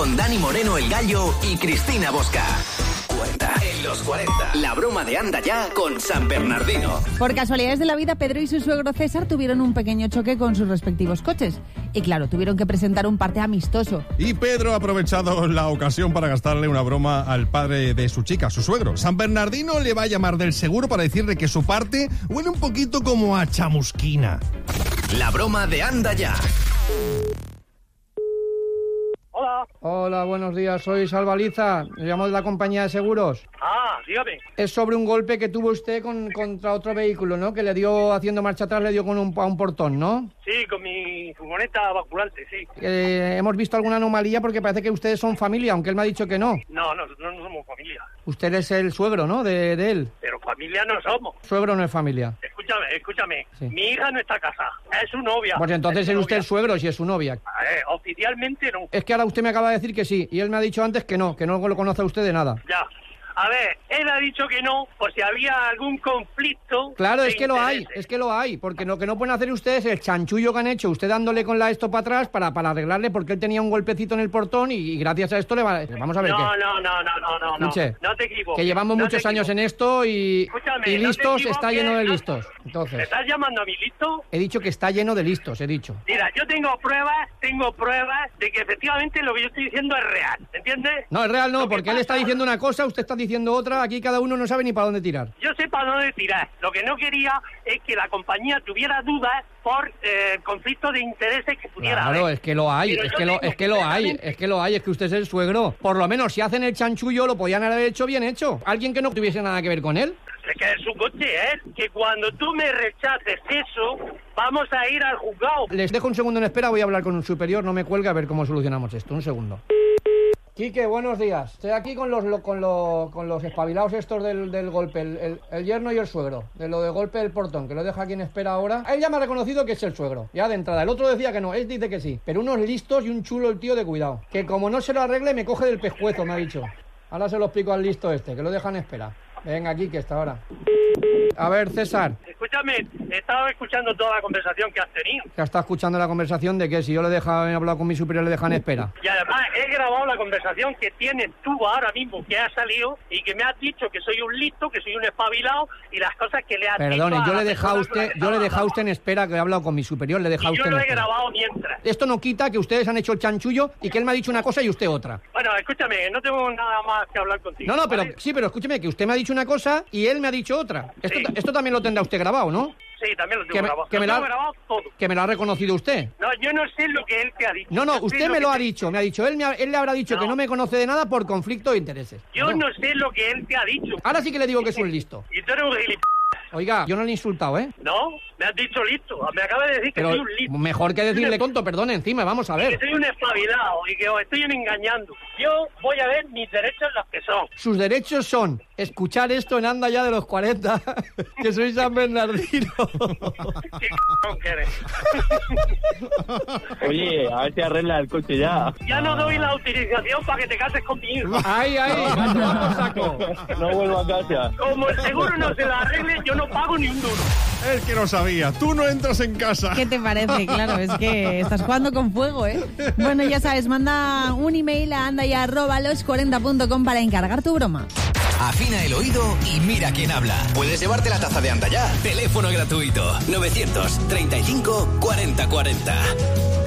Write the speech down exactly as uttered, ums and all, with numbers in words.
con Dani Moreno el Gallo y Cristina Bosca. cuarenta. En los cuarenta. La broma de Anda Ya con San Bernardino. Por casualidades de la vida, Pedro y su suegro César tuvieron un pequeño choque con sus respectivos coches. Y claro, tuvieron que presentar un parte amistoso. Y Pedro ha aprovechado la ocasión para gastarle una broma al padre de su chica, su suegro. San Bernardino le va a llamar del seguro para decirle que su parte huele un poquito como a chamusquina. La broma de Anda Ya. Hola. Hola, buenos días. Soy Salvaliza. Le llamo de la compañía de seguros. Ah, dígame. Es sobre un golpe que tuvo usted con, contra otro vehículo, ¿no? Que le dio, haciendo marcha atrás, le dio con un, a un portón, ¿no? Sí, con mi furgoneta basculante, sí. Eh, hemos visto alguna anomalía porque parece que ustedes son familia, aunque él me ha dicho que no. No, nosotros no somos familia. Usted es el suegro, ¿no? De, de él. Pero familia no somos. Suegro no es familia. Escúchame, escúchame. Sí. Mi hija no está casada. Es su novia. Pues entonces es, es su usted novia. el suegro si es su novia. Eh, oficialmente no. Es que ahora usted me acaba de decir que sí, y él me ha dicho antes que no, que no lo conoce a usted de nada. Ya. A ver, él ha dicho que no, por si había algún conflicto. Claro, de es que lo hay, intereses. es que lo hay, porque lo que no pueden hacer ustedes es el chanchullo que han hecho, usted dándole con la esto para atrás para, para arreglarle, porque él tenía un golpecito en el portón y, y gracias a esto le va... Vamos a ver no, qué. No, no, no, no, no, no. Escuche, No te equivoques. que llevamos no muchos años en esto y, Escúchame, y no te listos, está equivoques, lleno de no- listos. ¿Me Entonces, estás llamando a mi listo? he dicho que está lleno de listos, he dicho. Mira, yo tengo pruebas, tengo pruebas de que efectivamente lo que yo estoy diciendo es real, ¿entiendes? No, es real no, Lo que porque él está pasa- diciendo una cosa, usted está diciendo otra, aquí cada uno no sabe ni para dónde tirar. Yo sé para dónde tirar. Lo que no quería es que la compañía tuviera dudas por eh, conflictos de intereses que pudiera Claro, haber. es que lo hay, Pero es yo que lo, tengo es que lo hay, completamente- es que lo hay, es que usted es el suegro. Por lo menos si hacen el chanchullo lo podían haber hecho bien hecho. Alguien que no tuviese nada que ver con él. Es que es su coche, ¿eh? Que cuando tú me rechaces eso, vamos a ir al juzgado. Les dejo un segundo en espera, voy a hablar con un superior, no me cuelgue a ver cómo solucionamos esto. Un segundo. Quique, buenos días. Estoy aquí con los lo- con, lo- con los espabilados estos del, del golpe, el, el- el yerno y el suegro, de lo de golpe del portón, que lo deja aquí en espera ahora. Él ya me ha reconocido que es el suegro, ya de entrada. El otro decía que no, él dice que sí. Pero unos listos y un chulo el tío de cuidado. Que como no se lo arregle, me coge del pescuezo, me ha dicho. Ahora se lo explico al listo este, que lo deja en espera. Venga, Quique, hasta ahora. A ver, César, Escúchame, he estado escuchando toda la conversación que has tenido. que está escuchando la conversación de que si yo le deja, he hablado con mi superior, le dejan en espera. Y además he grabado la conversación que tienes tú ahora mismo, que ha salido, y que me has dicho que soy un listo, que soy un espabilado, y las cosas que le has dicho Perdone, a yo la le he dejado a persona con la usted, que yo le he estaba dejado a usted en espera, que he hablado con mi superior, le he dejado a Y yo usted en lo he espera. grabado mientras. Esto no quita que ustedes han hecho el chanchullo y que él me ha dicho una cosa y usted otra. Bueno, escúchame, no tengo nada más que hablar contigo. No, no, pero ¿vale? sí, pero escúcheme, que usted me ha dicho una cosa y él me ha dicho otra. Esto, Sí. esto también lo tendrá usted grabado, ¿no? Sí, también lo tengo Que me, grabado. que Lo me tengo lo ha, grabado todo. que me lo ha reconocido usted. No, yo no sé lo que él te ha dicho. No, no, Yo sé usted me que lo ha te- dicho, me ha dicho, él, me ha- él le habrá dicho No. que no me conoce de nada por conflicto de intereses. Yo no sé lo que él te ha dicho. Ahora sí que le digo que es un listo. Y tú eres un gilipollas. Oiga, yo no le he insultado, ¿eh? No, me has dicho listo. Me acabas de decir que Pero soy un listo. mejor que decirle tonto, perdone, encima, vamos a Que ver. soy un espabilado y que os estoy engañando. Yo voy a ver mis derechos los que son. Sus derechos son escuchar esto en Anda Ya de los cuarenta, que soy San Bernardino. ¿Qué c*** que eres? Oye, a ver si arregla el coche ya. Ya no doy la autorización para que te cases con mi hijo. Ahí, ahí, a tomar por saco. No vuelvo a casa. Como el seguro no se la arregle, yo no pago ni un duro. Es que no sabía, tú no entras en casa. ¿Qué te parece? Claro, es que estás jugando con fuego, ¿eh? Bueno, ya sabes, manda un email a anda y arroba los cuarenta punto com para encargar tu broma. Afina el oído y mira quién habla. Puedes llevarte la taza de Anda Ya. Teléfono gratuito. novecientos treinta y cinco cuarenta cuarenta.